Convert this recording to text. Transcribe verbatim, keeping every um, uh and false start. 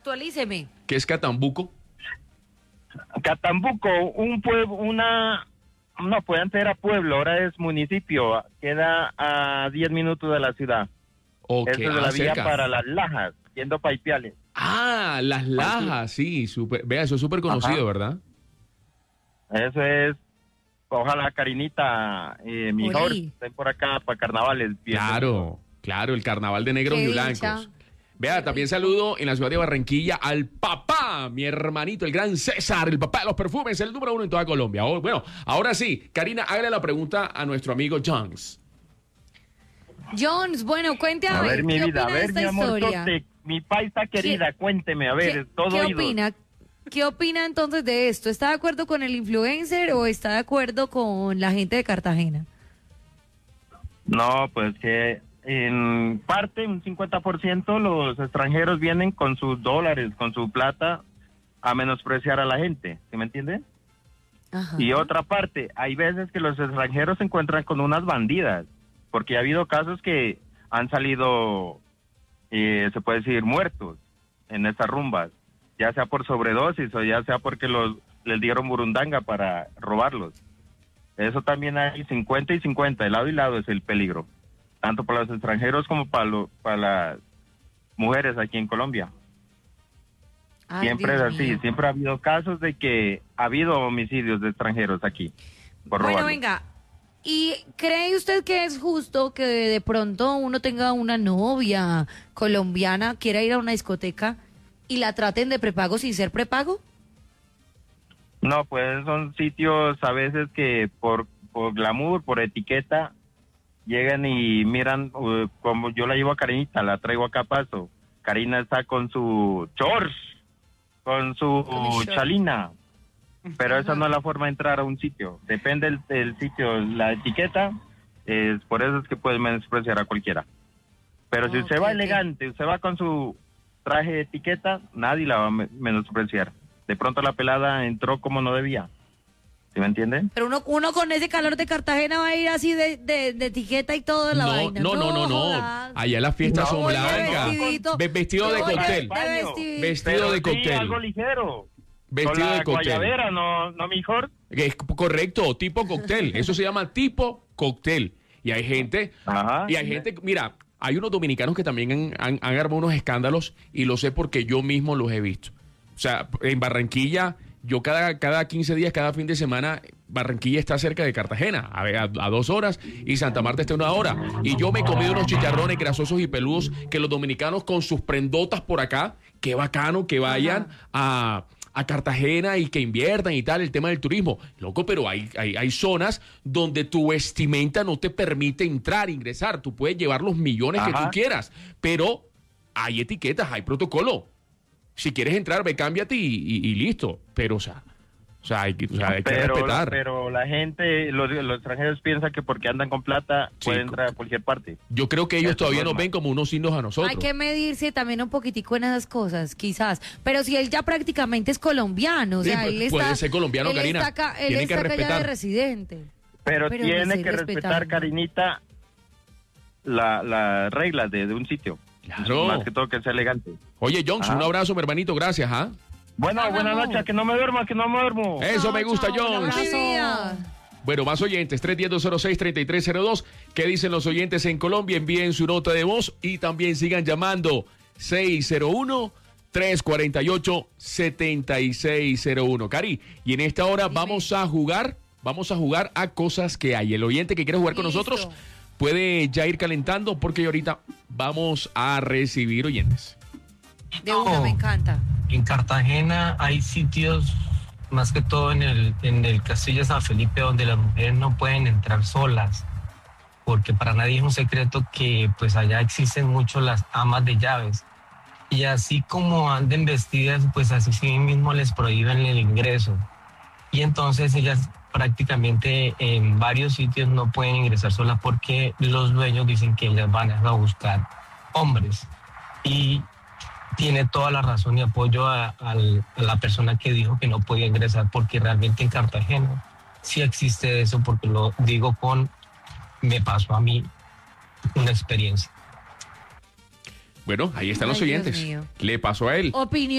actualíceme. ¿Qué es Catambuco? Catambuco, un pueblo, una, no, pues antes era pueblo, ahora es municipio, queda a diez minutos de la ciudad. Okay, Esa es de la ah, vía cerca. para Las Lajas, yendo para Ipiales. Ah, Las Lajas, sí, super, vea, eso es súper conocido, Ajá. ¿verdad? Eso es, ojalá Karinita, eh, mi hija, Ori. estén por acá para carnavales. Claro, claro, el carnaval de negros Qué y dicha. blancos. Vea, también saludo en la ciudad de Barranquilla al papá, mi hermanito, el gran César, el papá de los perfumes, el número uno en toda Colombia. Oh, bueno, ahora sí, Karina, hágale la pregunta a nuestro amigo Jones. Jones, bueno, cuente a, A ver, ver, mi ¿qué vida, a opina de ver, esta mi amor, historia? tote, mi paisa querida, cuénteme, a ver, ¿Qué, todo ¿qué oídos. opina? ¿Qué opina entonces de esto? ¿Está de acuerdo con el influencer o está de acuerdo con la gente de Cartagena? No, pues que en parte, un cincuenta por ciento, los extranjeros vienen con sus dólares, con su plata, a menospreciar a la gente, ¿sí me entiende? Ajá. Y otra parte, hay veces que los extranjeros se encuentran con unas bandidas, porque ha habido casos que han salido, eh, se puede decir, muertos en estas rumbas, ya sea por sobredosis o ya sea porque los les dieron burundanga para robarlos. Eso también hay cincuenta y cincuenta, de lado y lado es el peligro, tanto para los extranjeros como para, lo, para las mujeres aquí en Colombia. Ay, Siempre Dios es así, mío. siempre ha habido casos de que ha habido homicidios de extranjeros aquí por Bueno, robarlos. venga, ¿y cree usted que es justo que de pronto uno tenga una novia colombiana, quiera ir a una discoteca y la traten de prepago sin ser prepago? No, pues son sitios a veces que por, por glamour, por etiqueta, llegan y miran, uh, como yo la llevo a Karinita, la traigo acá a Paso. Karina está con su shorts, con su Con mi short. chalina, pero esa no es la forma de entrar a un sitio. Depende del, del sitio, la etiqueta, es por eso es que puede menospreciar a cualquiera. Pero si Ok, usted va ok. elegante, usted va con su traje de etiqueta, nadie la va a me- menospreciar. De pronto la pelada entró como no debía. ¿Sí me entiende? Pero uno, uno con ese calor de Cartagena va a ir así de, de, de etiqueta y todo de la No, vaina. no, no, no, no. jodas. Allá las fiestas No, son voy de blancas. vestidito. Ve- Vestido Yo de voy cóctel. de vestidito. Vestido Pero de sí, cóctel. algo ligero. Vestido Con la de cóctel. guayabera, no, no mejor. Es correcto, tipo cóctel. Eso se llama tipo cóctel. Y hay gente, Ajá. y hay gente, mira, hay unos dominicanos que también han, han, han armado unos escándalos y lo sé porque yo mismo los he visto. O sea, en Barranquilla, yo cada, cada quince días, cada fin de semana, Barranquilla está cerca de Cartagena, a, a, a dos horas, y Santa Marta está a una hora. Y yo me he comido unos chicharrones grasosos y peludos que los dominicanos con sus prendotas por acá, qué bacano que vayan a... a Cartagena y que inviertan y tal, el tema del turismo. Loco, pero hay, hay, hay zonas donde tu vestimenta no te permite entrar, ingresar. Tú puedes llevar los millones que Ajá. tú quieras, pero hay etiquetas, hay protocolo. Si quieres entrar, ve, cámbiate y, y, y listo. Pero, o sea, o sea, hay que, o sea, hay que pero, respetar. pero la gente, los, los extranjeros piensan que porque andan con plata Sí, pueden co- entrar a cualquier parte. Yo creo que ellos Eso todavía es nos normal. ven como unos signos a nosotros. Hay que medirse también un poquitico en esas cosas, quizás. Pero si él ya prácticamente es colombiano, o Sí, sea, pu- él está... puede ser colombiano, él Karina. Está acá, él Tienen que está acá ya de respetar. residente. Pero, Pero tiene me estoy que respetar, respetando. Karinita, las la reglas de, de un sitio. Claro. Más que todo que sea elegante. Oye, Jones, Ajá. un abrazo, mi hermanito, gracias, ¿ah? Bueno, Ah, buenas no. noches, que no me duerma, que no me duermo. Eso Chao, me gusta, chao, un Jones. abrazo. Mi vida. Bueno, más oyentes, tres uno cero, dos cero seis, tres tres cero dos. ¿Qué dicen los oyentes en Colombia? Envíen su nota de voz y también sigan llamando seis cero uno, tres cuatro ocho, siete seis cero uno. Cari, y en esta hora Dime. vamos a jugar, vamos a jugar a cosas que hay. El oyente que quiere jugar con Listo. nosotros puede ya ir calentando porque ahorita vamos a recibir oyentes. De una, No. me encanta. En Cartagena hay sitios, más que todo en el, en el Castillo de San Felipe, donde las mujeres no pueden entrar solas, porque para nadie es un secreto que pues allá existen mucho las amas de llaves. Y así como anden vestidas, pues así sí mismo les prohíben el ingreso. Y entonces ellas prácticamente en varios sitios no pueden ingresar solas porque los dueños dicen que ellas van a buscar hombres. Y tiene toda la razón y apoyo a, a, a la persona que dijo que no podía ingresar, porque realmente en Cartagena sí existe eso, porque lo digo con, me pasó a mí una experiencia. Bueno, ahí están Ay, los Dios oyentes. mío. Le pasó a él. Opinión.